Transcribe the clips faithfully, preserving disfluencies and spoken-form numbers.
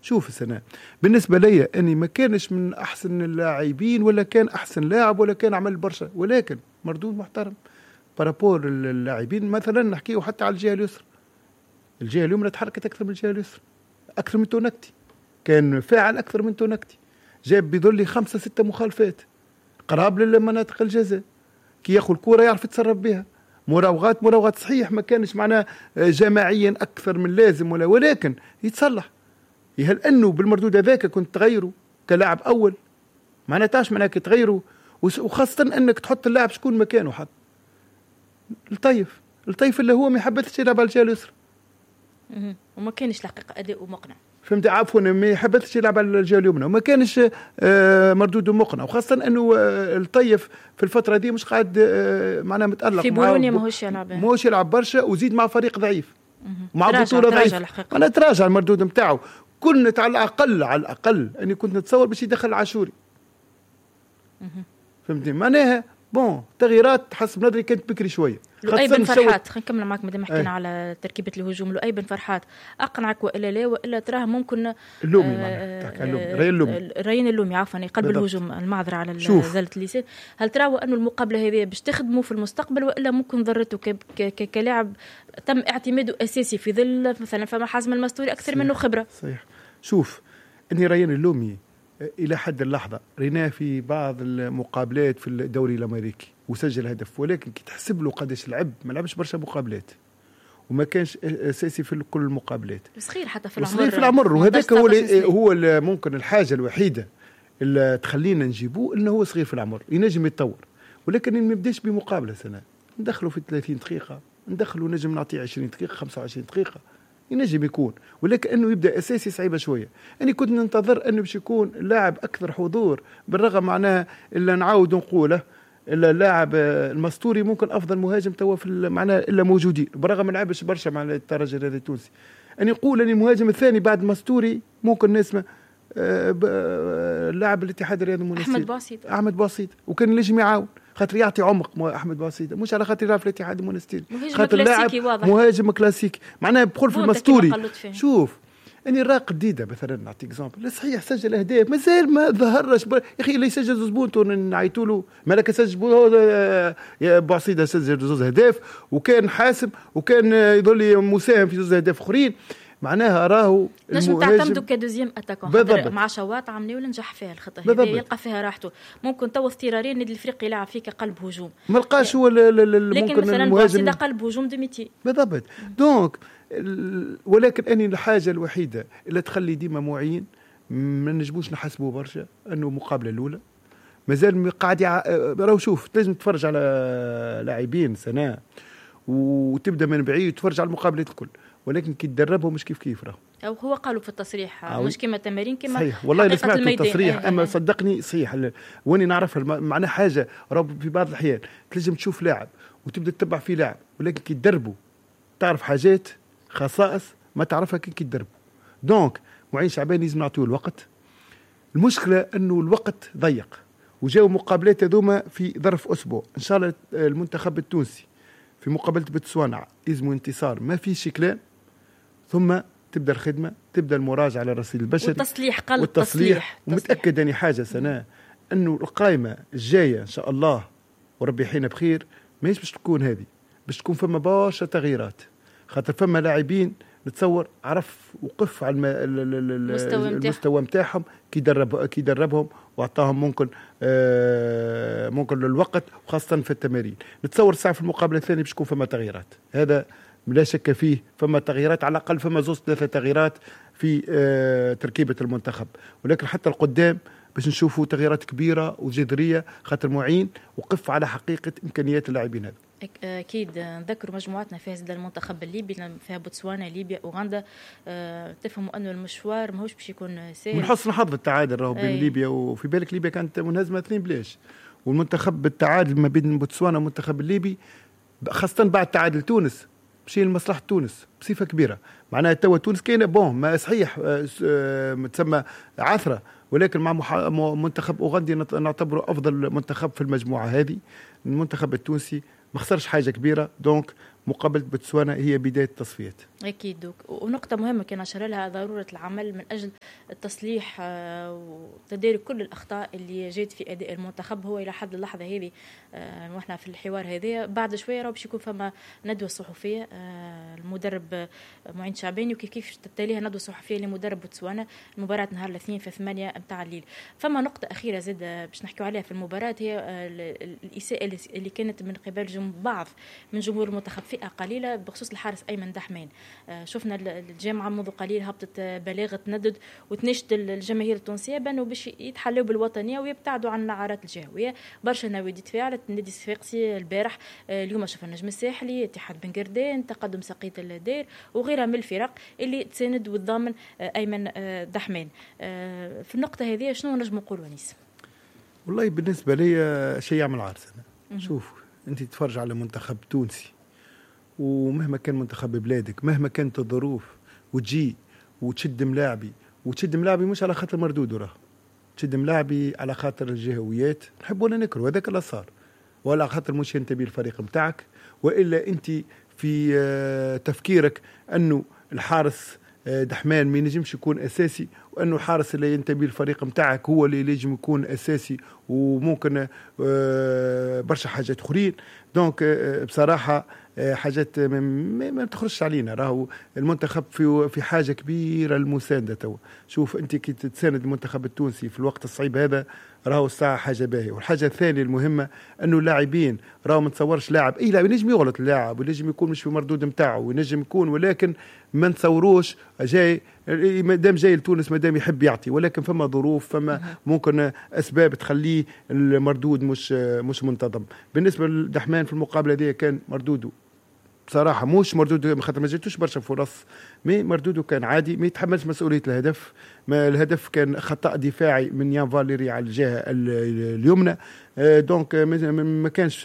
شوف السنة بالنسبة لي أني ما كانش من أحسن اللاعبين ولا كان أحسن لاعب ولا كان عمل برشا، ولكن مردود محترم بارابور اللاعبين. مثلا نحكيه حتى على الجهة اليسرى، الجهة اليمنى تحركت أكثر من الجهة اليسرى، أكثر من تونكتي، كان فاعل أكثر من تونكتي، جاب بيظل خمسة ستة مخالفات قراب للمناطق الجزاء، كي ياخذ الكرة يعرف يتصرف بها، مراوغات مراوغات صحيح ما كانش معناه جماعيا أكثر من لازم ولا، ولكن يتصلح. هل أنه بالمردود هذاك كنت تغيره كلاعب أول؟ معناه تاش معناه تغيره، وخاصة أنك تحط اللاعب شكون مكانه. حط الطيف الطيف اللي هو ما يحبش يلعب على الجهة اليسرى وما كانش الحقيقة أداء مقنع، فهمت؟ عفوا ما يحبش يلعب على الجهة اليمنى وما كانش مردود مقنع، وخاصة أنه الطيف في الفترة دي مش قاعد معناه متألق في بولونيا، ماهوش يلعب ماهوش يلعب برشا، وزيد مع فريق ضعيف مع بطولة ضعيفة. أنا تراجع المردود متاعه. كنت على الأقل على الأقل أني كنت نتصور باش يدخل عاشوري، فهمتني؟ معناها بون تغييرات حسب نظري كانت بكري شويه. لؤي بن فرحات، خلينا نكمل معك مادام حكينا على تركيبه الهجوم. لؤي بن فرحات اقنعك والا لا، والا تراه ممكن اللومي معناها تحكي اللومي ريان اللومي ريان اللومي عفوا قلب الهجوم، المعذره على زلة اللسان. هل تراوا انه المقابله هذه باش تخدموا في المستقبل والا ممكن ضرته كلاعب تم اعتماده اساسي في ظل مثلا فما حازم المستوري اكثر منه خبره؟ صحيح. شوف اني ريان اللومي إلى حد اللحظة ريناه في بعض المقابلات في الدوري الأمريكي وسجل هدف، ولكن كي تحسب له قداش لعب ما لعبش برشا مقابلات وما كانش أساسي في كل المقابلات، صغير حتى في العمر، صغير في العمر. وهذاك هو هو ممكن الحاجة الوحيدة اللي تخلينا نجيبوه إنه هو صغير في العمر، ينجم يتطور، ولكن ما يبداش بمقابلة سنة ندخله في ثلاثين دقيقة، ندخله نجم نعطيه عشرين دقيقة خمسة وعشرين دقيقة ينجم يكون، ولكن انه يبدا اساسي صعيبه شويه. اني كنت ننتظر انه باش يكون لاعب اكثر حضور، بالرغم معناه الا نعاود نقوله الا اللاعب المستوري ممكن افضل مهاجم توا في معناه الا موجودين، بالرغم ما لعبش برشا مع الترجي الرياضي التونسي. اني نقول ان المهاجم الثاني بعد مستوري ممكن نسمه اللاعب الاتحاد الرياضي المنستير احمد باسيط احمد باسيط وكان نجم يعاون خاطر يعطي عمق. احمد باسيط مش على خاطر يلعب في الاتحاد المنستير، خاطر لاعب مهاجم كلاسيكي معناه بخل في المستوري. شوف اني راق ديده مثلا نعطيك اكزامبل، صحيح سجل اهداف مازال ما ظهرش يا اخي، اللي يسجل زوز بونتون نعيطوا له مالك سجل يا باسيط سجل زوز اهداف وكان حاسم وكان يظل مساهم في زوز اهداف اخرين، معناها راهو نجم تعتمدوا كدوزيام اتاكون مع شواط عملوا ننجح فيها الخطه هذه يلقى فيها راحته. ممكن تو اضطراريا النادي الافريقي يلعب فيه كقلب هجوم ما لقاش هو لكن مثلا المهاجم قلب هجوم ديميتي بالضبط. دونك ولكن اني الحاجه الوحيده اللي تخلي ديما معين ما نجموش نحسبوا برشا انه المقابله الاولى مازال قاعد يع... راهو شوف تنجم تتفرج على لاعبين سنه وتبدا من بعيد تتفرج على المقابلات الكل، ولكن كي تدربهم مش كيف كيف راهو. او هو قالوا في التصريح أو مش كما تمارين كما صحيح والله اللي سمعت التصريح اما صدقني صحيح واني نعرفها معناه حاجه راهو في بعض الاحيان تنجم تشوف لاعب وتبدا تتبع فيه لاعب، ولكن كي تدربوا تعرف حاجات خصائص ما تعرفها كي كي تدربوا. دونك معين شعبان لازم نعطيه الوقت. المشكله انه الوقت ضيق وجاو مقابلات هذوما في ظرف اسبوع. ان شاء الله المنتخب التونسي في مقابله بوتسوانا اسمه انتصار ما فيش كلام، ثم تبدا الخدمه، تبدا المراجعه على الرصيد البشري والتصليح قلب والتصليح. ومتاكد اني حاجه سنه انه القائمه الجايه ان شاء الله وربي يحيينا بخير ماهيش باش تكون هذه، باش تكون فما برشا تغييرات، خاطر فما لاعبين نتصور عرف وقف على المستوى نتاعهم كي درب كي دربهم واعطاهم ممكن آه ممكن للوقت، وخاصه في التمارين. نتصور ساعه في المقابله الثانيه باش تكون فما تغييرات، هذا لا شك فيه. فما تغييرات على الاقل، فما زوج ثلاثه تغييرات في آه تركيبه المنتخب، ولكن حتى القدام باش نشوفوا تغييرات كبيره وجذريه، خاطر معين وقف على حقيقه امكانيات اللاعبين هذا. اكيد نذكروا مجموعتنا فاز المنتخب الليبي فيها بوتسوانا ليبيا اوغندا. أه تفهموا انه المشوار ماهوش باش يكون سهل. من حسن حظ التعادل راهو بين ليبيا، وفي بالك ليبيا كانت منهزمه اثنين بلاش، والمنتخب بالتعادل ما بين بوتسوانا والمنتخب الليبي خاصه بعد تعادل تونس مشي لمصلحه تونس بصفه كبيره. معناها توا تونس كاينه بون ما صحيح تسمى عثره، ولكن مع منتخب اوغندي نعتبره افضل منتخب في المجموعه هذه. المنتخب التونسي ما خسرش حاجه كبيره، دونك مقابلة بوتسوانا هي بداية التصفيات. أكيد. ونقطة مهمة كان أشار لها ضرورة العمل من أجل التصليح وتدارك كل الأخطاء اللي جات في أداء المنتخب. هو إلى حد اللحظة هذه وإحنا في الحوار هذا بعد شوية راه باش يكون فما ندوة صحفية المدرب معين شعباني وكيف كيف تتاليها ندوة صحفية لمدرب بوتسوانا المباراة نهار الاثنين في ثمانية متاع الليل. فما نقطة أخيرة زاد باش نحكيو عليها في المباراة هي الإساءة اللي كانت من قبل بعض من جمهور المنتخب فئة قليلة بخصوص الحارس أيمن دحمان. شفنا الجامعة منذ قليل هبطت بلاغة تندد وتنشد الجماهير التونسية بأنه باش يتحلوا بالوطنية ويبتعدوا عن النعرات الجهوية. برشا نوادي تفاعلت. النادي الصفاقسي البارح اليوم شفنا النجم الساحلي اتحاد بن قردان تقدم سقيط الدير وغيرها من الفرق اللي تساند وتضامن أيمن دحمان. في النقطة هذه شنو نجم نقولوا نيس؟ والله بالنسبة لي شيء يعمل عرس. شوف أنت تتفرج على منتخب تونسي ومهما كان منتخب بلادك مهما كانت الظروف وتجي وتشد ملاعبي وتشد ملاعبي مش على خاطر مردود وراه تشد ملاعبي على خاطر الجهويات نحب ولا نكره هذاك اللي صار ولا خاطر مش ينتمي الفريق متاعك وإلا أنت في تفكيرك أنه الحارس دحمان ما ينجمش يكون أساسي وأنه الحارس اللي ينتمي الفريق متاعك هو اللي ينجم يكون أساسي وممكن برشا حاجات أخرين. دونك بصراحة حاجات ما تخرجش علينا. راهو المنتخب في في حاجة كبيرة المساندة توا. شوف أنت كي تساند المنتخب التونسي في الوقت الصعيب هذا راهو الساعة حاجة باهية. والحاجة الثانية المهمة أنه اللاعبين راهو ما تصورش لاعب أي لاعب ينجم يغلط اللاعب وينجم يكون مش في مردود متاعه وينجم يكون ولكن ما نتصوروش جاي مادام جاي لتونس مادام يحب يعطي ولكن فما ظروف فما ممكن أسباب تخليه المردود مش مش منتظم. بالنسبة للدحمان في المقابلة دي كان مردوده بصراحة مش مردود خاطر ما جاتوش برشا فرص مي مردوده كان عادي ما يتحملش مسؤولية الهدف. ما الهدف كان خطأ دفاعي من يان فاليري على الجهة اليمنى. دونك ما كانش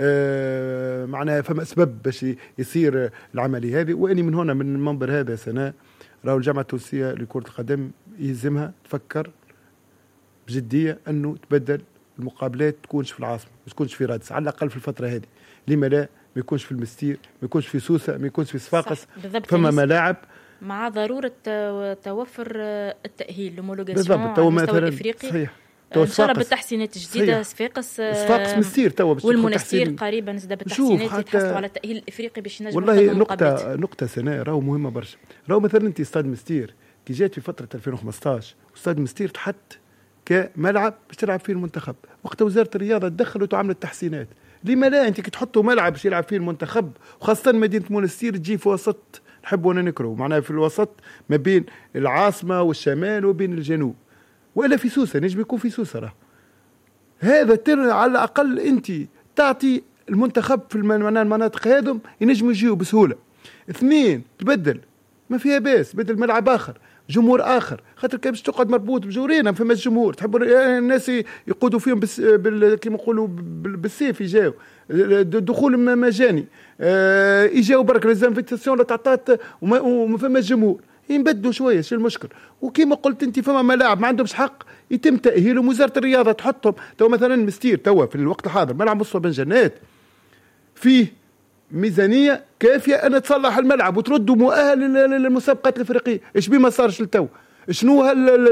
معناها فما أسباب باش يصير العملية هذه. وأني من هنا من المنبر هذا سنة راهو الجامعة التونسية لكرة القدم يلزمها تفكر بجدية أنه تبدل المقابلات تكونش في العاصمة ما تكونش في رادس على الأقل في الفترة هذه. لما لا ما يكونش في المستير ما يكونش في سوسة ما يكونش في صفاقس فما ملاعب مع ضرورة توفر التأهيل لومولوغاسيون على المستوى الإفريقي. صحيح. ان شاء الله بالتحسينات الجديده صفاقس صفاقس مستير توا والمنستير قريبا نزيد بالتحسينات يتحصلوا على التأهيل الإفريقي باش ينجموا والله نقطة نقطة سنة راهو مهمة برشا. راهو مثلا انت استاد مستير كي جات في فترة ألفين وخمسطاش استاد مستير تحط كملعب باش تلعب فيه المنتخب وقت وزارة الرياضة تدخلت وعملت التحسينات. لما لا انت كي تحطوا ملعب باش يلعب فيه المنتخب وخاصة مدينة منستير تجي في وسط نحب وانا نكره معناها في الوسط ما بين العاصمة والشمال وبين الجنوب ولا في سوسة نجم يكون في سوسة راه هذا تر على الأقل أنت تعطي المنتخب في المناطق هذم ينجم يجيو بسهولة. اثنين تبدل ما فيها باس بدل ملعب آخر جمهور آخر خاطر كيف باش تقعد مربوط بجورينا فما الجمهور تحبوا الناس يقودوا فيهم بس بال كيما نقولوا بالسيف يجاو دخول مجاني اه يجاو برك لازانفيتاسيون لا تعطات وما فما الجمهور ينبدلوا شويه شو المشكل. وكيما قلت انت فما ملاعب ما عندهمش حق يتم تاهيلهم وزاره الرياضه تحطهم. تو مثلا مستير توا في الوقت الحاضر ملعب مصطفى بن جنات فيه ميزانيه كافيه ان تصلح الملعب وتردوا مؤهل للمسابقات الافريقيه. ايش بيه ما صارش للتو شنو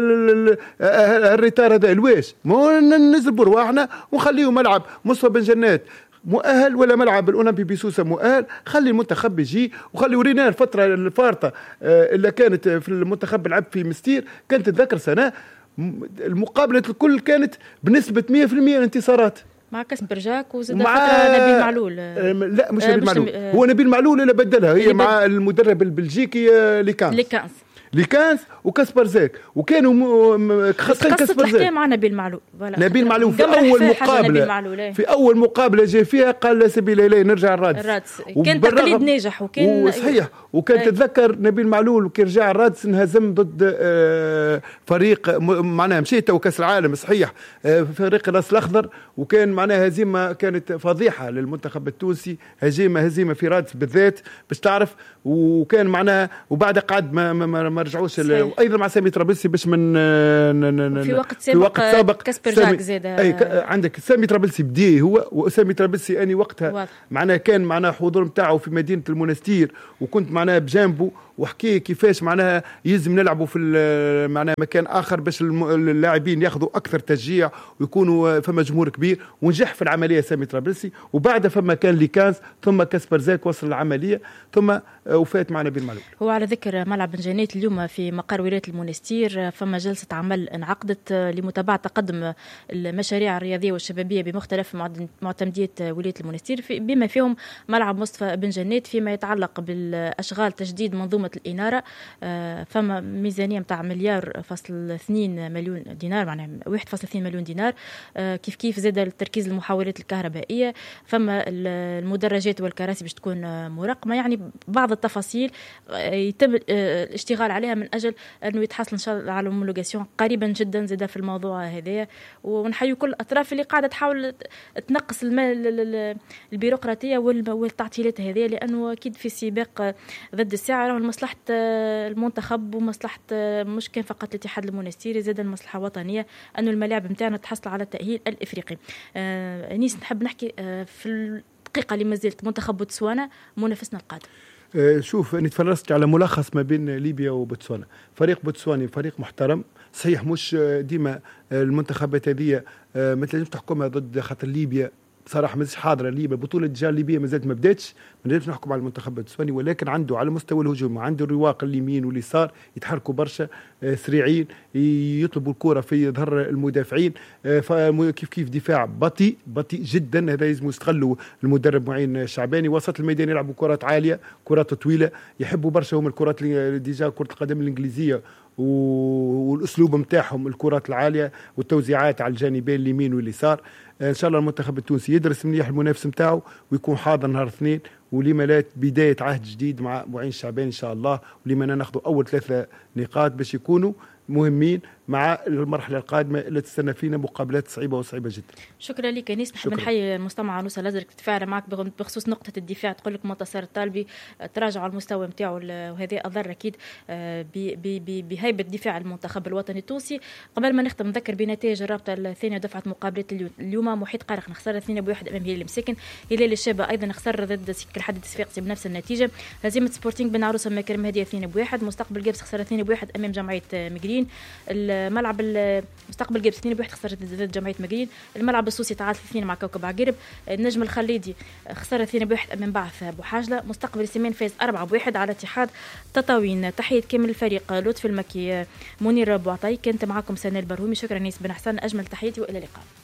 هالريتار هذا الواش ما ننزل برواحنا ونخليه ملعب مصطفى بن جنات مؤهل ولا ملعب الأولمبي بسوسة مؤهل. خلي المنتخب يجي وخلي ورينا الفترة الفارطة اللي كانت في المنتخب لعب في مستير كانت تذكر سنة المقابلة الكل كانت بنسبة مية بالمية انتصارات مع كسبر جاك وزاد مع نبيل معلول. لا مش نبيل معلول هو نبيل معلول اللي بدلها هي مع المدرب البلجيكي ليكانس ليكانس وكسبر زاك وكانوا خاصة كسبر زاك مع نبيل معلول. نبيل معلول في أول مقابلة في أول مقابلة جاء فيها قال لا سبيل إليه نرجع الرادس. الرادس كان تقليد ناجح وكان صحيح وكان تتذكر نبيل معلول وكي رجع الرادس انهزم ضد فريق معناها مشيته وكأس العالم صحيح فريق الراس الأخضر وكان معناها هزيمة كانت فضيحة للمنتخب التونسي هزيمة هزيمة في رادس بالذات باش تعرف وكان معناها وبعد قعد ما, ما, ما ما رجعوش ايضا مع سامي طرابلسي باش من في وقت سابق, في وقت سابق كاسبر جاك زاد اي عندك سامي طرابلسي بديه هو وسامي طرابلسي اني وقتها معناها كان معناها حضور نتاعو في مدينه المنستير وكنت معناها بجانبه وحكي كيفاش معناها يلزم نلعبوا في معناها مكان اخر باش اللاعبين ياخذوا اكثر تشجيع ويكونوا فما جمهور كبير ونجح في العمليه سامي طرابلسي وبعد فما كان ليكانز ثم كاسبر زاك وصل العمليه ثم وفات معنا بن معلول. هو على ذكر ملعب بن جنات اليوم في مقر ولايه المنستير فما جلسه عمل انعقدت لمتابعه تقدم المشاريع الرياضيه والشبابيه بمختلف معتمديه ولايه المنستير بما فيهم ملعب مصطفى بن جنات فيما يتعلق بالاشغال تجديد منظومه الإنارة. فما ميزانية متاع مليار فاصل اثنين مليون دينار معناها واحد فاصل اثنين مليون دينار. كيف كيف زاد التركيز المحاولات الكهربائية فما المدرجات والكراسي باش تكون مراقمة يعني بعض التفاصيل يتم الاشتغال عليها من أجل أنه يتحصل إن شاء الله على المولوغاسيون قريبا جدا زاد في الموضوع هذا ونحيي كل الأطراف اللي قاعدة تحاول تنقص البيروقراطية والتعطيلات هذه لأنه أكيد في سباق ضد الساعة مصلحة المنتخب ومصلحة مش كان فقط الاتحاد المنستيري زاد المصلحة وطنية أنه الملاعب متاعنا تحصل على التأهيل الإفريقي. آه نيس نحب نحكي آه في الدقيقة اللي ما زالت منتخب بوتسوانا منافسنا القادم. آه شوف أنا تفرجت على ملخص ما بين ليبيا وبوتسوانا. فريق بوتسواني فريق محترم صحيح مش ديما المنتخبات هذه آه ما تنجمش تحكمها ضد خاطر ليبيا بصراحه مازالش حاضره ليبيا البطوله الجايه الليبيه مازالت ما بداتش ما نجمش نحكم على المنتخب التسواني ولكن عنده على مستوى الهجوم عنده الرواق اليمين واليسار يتحركوا برشا سريعين يطلبوا الكره في ظهر المدافعين كيف كيف دفاع بطيء بطيء جدا هذا لازم يستغلوا المدرب معين شعباني وسط الميدان يلعبوا كرات عاليه كرات طويله يحبوا برشا هم الكرات ديجا كره القدم الانجليزيه والاسلوب نتاعهم الكرات العاليه والتوزيعات على الجانبين اليمين واليسار. ان شاء الله المنتخب التونسي يدرس مليح المنافس نتاعو ويكون حاضر نهار اثنين ولما لا بدايه عهد جديد مع معين شعبان ان شاء الله ولما ناخذوا اول ثلاثه نقاط باش يكونوا مهمين مع المرحله القادمه اللي تستنى فينا مقابلات صعيبه وصعيبه جدا. شكرا لك انيس. نحب نحيي المستمع نوسة لازرك تتفاعل معك بخصوص نقطه الدفاع تقول لك منتصر الطالبي تراجع على المستوى نتاعو وهذا اضر اكيد بهيبه دفاع المنتخب الوطني التونسي. قبل ما نختم نذكر بنتائج الرابطه الثانيه دفعه مقابلات اليوم محيط قارق خسر اثنين بواحد امام هلال المساكن. هلال الشابه ايضا خسر ضد سكر الحديد الصفاقسي بنفس النتيجه. هزيمه سبورتينغ بن عروسه مكرم هديه اثنين بواحد. مستقبل جابس خسر اثنين بواحد امام جمعيه مقرين. الملعب مستقبل جابس اثنين بواحد خسر ضد جمعيه مقرين. الملعب السوسي تعادل اثنين مع كوكب عقرب. النجم الخليدي خسر اثنين بواحد امام بعث بوحاجله. مستقبل سيمان فاز أربعة بواحد على اتحاد تطاوين. تحيه كامل الفريق لطفي المكي منير بوعطي كنت معكم سنة البرهومي. شكرا نيس بن حسن اجمل تحياتي والى اللقاء.